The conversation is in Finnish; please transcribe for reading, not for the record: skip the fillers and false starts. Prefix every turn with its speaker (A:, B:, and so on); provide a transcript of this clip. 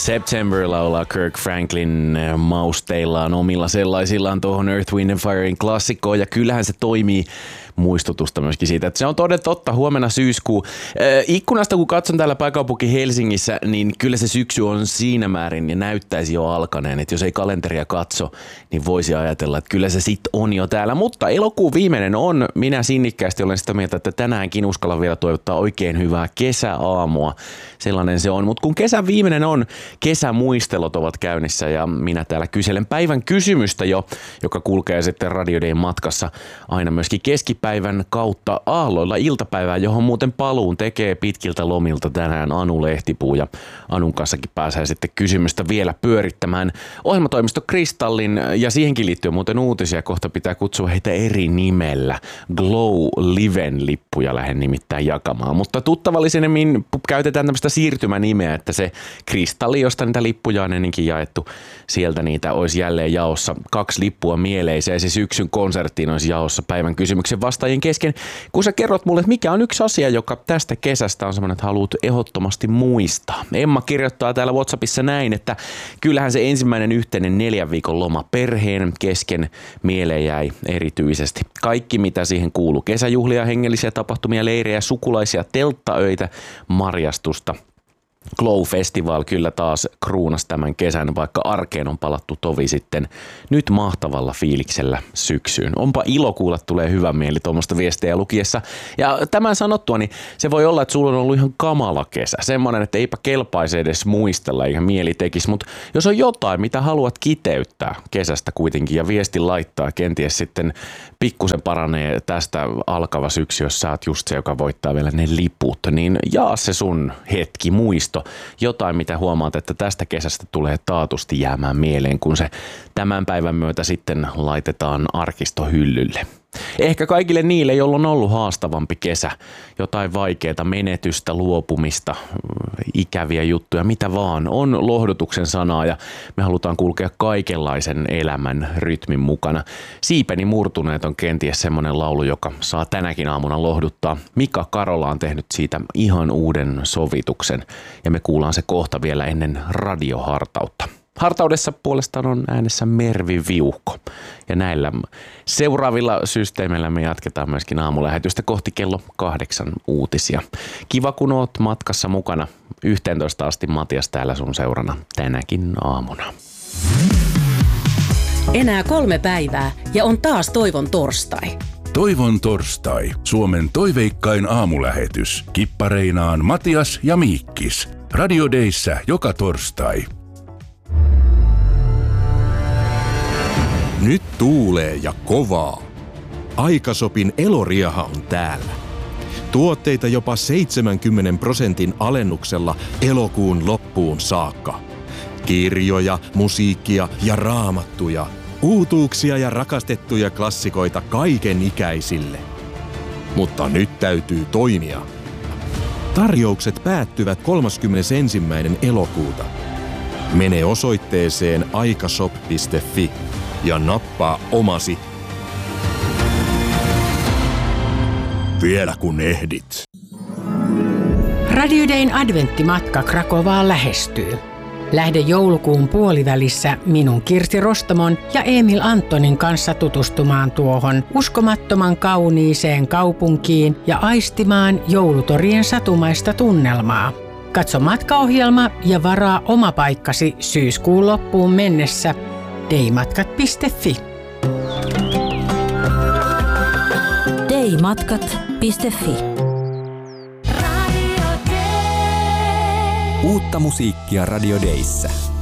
A: September laulaa Kirk Franklin mausteillaan omilla sellaisillaan tuohon Earth, Wind and Firein klassikkoon, ja kyllähän se toimii muistutusta myöskin siitä, että se on toden totta, huomenna syyskuu. Ikkunasta kun katson täällä pääkaupunki Helsingissä, niin kyllä se syksy on siinä määrin ja näyttäisi jo alkaneen, että jos ei kalenteria katso, niin voisi ajatella, että kyllä se sitten on jo täällä. Mutta elokuun viimeinen on, minä sinnikkäästi olen sitä mieltä, että tänäänkin uskallan vielä toivottaa oikein hyvää kesäaamua. Sellainen se on, mutta kun kesän viimeinen on, kesämuistelot ovat käynnissä ja minä täällä kyselen päivän kysymystä jo, joka kulkee sitten Radio Dayn matkassa aina myöskin keskipäivän kautta aalloilla iltapäivää, johon muuten paluun tekee pitkiltä lomilta tänään Anu Lehtipuu, ja Anun kanssakin pääsee sitten kysymystä vielä pyörittämään. Ohjelmatoimisto Kristallin, ja siihenkin liittyy muuten uutisia, kohta pitää kutsua heitä eri nimellä. Glow Liven lippuja lähden nimittäin jakamaan, mutta tuttavallisemmin käytetään tämmöistä siirtymänimeä, että se Kristalli, josta niitä lippuja on ennenkin jaettu, sieltä niitä olisi jälleen jaossa 2 lippua mieleiseen, ja se syksyn konserttiin olisi jaossa päivän kysymyksen vastaajien kesken. Kun sä kerrot mulle, että mikä on yksi asia, joka tästä kesästä on semmoinen, että haluat ehdottomasti muistaa. Emma kirjoittaa täällä WhatsAppissa näin, että kyllähän se ensimmäinen yhteinen 4 viikon loma perheen kesken mieleen jäi erityisesti. Kaikki mitä siihen kuuluu, kesäjuhlia, hengellisiä tapahtumia, leirejä, sukulaisia, telttaöitä, marjastusta. Glow Festival kyllä taas kruunas tämän kesän, vaikka arkeen on palattu tovi sitten nyt mahtavalla fiiliksellä syksyyn. Onpa ilo kuulla, tulee hyvä mieli tuommoista viestejä lukiessa. Ja tämän sanottua, niin se voi olla, että sulla on ollut ihan kamala kesä. Semmoinen, että eipä kelpaisi edes muistella eikä mieli tekisi, mutta jos on jotain, mitä haluat kiteyttää kesästä kuitenkin ja viesti laittaa, kenties sitten pikkusen paranee tästä alkava syksy, jos sä oot just se, joka voittaa vielä ne liput, niin jaa se sun hetki muisto. Jotain, mitä huomaat, että tästä kesästä tulee taatusti jäämään mieleen, kun se tämän päivän myötä sitten laitetaan arkistohyllylle. Ehkä kaikille niille, joilla on ollut haastavampi kesä, jotain vaikeaa menetystä, luopumista, ikäviä juttuja, mitä vaan, on lohdutuksen sanaa ja me halutaan kulkea kaikenlaisen elämän rytmin mukana. Siipeni murtuneet on kenties semmoinen laulu, joka saa tänäkin aamuna lohduttaa. Mika Karola on tehnyt siitä ihan uuden sovituksen ja me kuullaan se kohta vielä ennen radiohartautta. Hartaudessa puolestaan on äänessä Mervi Viuhko. Ja näillä seuraavilla systeemeillä me jatketaan myöskin aamulähetystä kohti kello 8 uutisia. Kiva kun oot matkassa mukana. 11 asti Matias täällä sun seurana tänäkin aamuna.
B: Enää 3 päivää ja on taas Toivon torstai.
C: Toivon torstai. Suomen toiveikkain aamulähetys. Kippareinaan Matias ja Miikkis. Radio Dayssä joka torstai.
D: Nyt tuulee ja kovaa. Aikasopin Eloriaha on täällä. Tuotteita jopa 70% alennuksella elokuun loppuun saakka. Kirjoja, musiikkia ja raamattuja. Uutuuksia ja rakastettuja klassikoita kaiken ikäisille. Mutta nyt täytyy toimia. Tarjoukset päättyvät 31. elokuuta. Mene osoitteeseen aikashop.fi ja nappaa omasi. Vielä kun ehdit.
E: Radio Dayn adventtimatka Krakovaan lähestyy. Lähde joulukuun puolivälissä minun Kirsi Rostamon ja Emil Antonin kanssa tutustumaan tuohon uskomattoman kauniiseen kaupunkiin ja aistimaan joulutorien satumaista tunnelmaa. Katso matkaohjelma ja varaa oma paikkasi syyskuun loppuun mennessä daymatkat.fi.
F: daymatkat.fi.
G: Uutta musiikkia Radio Dayssä.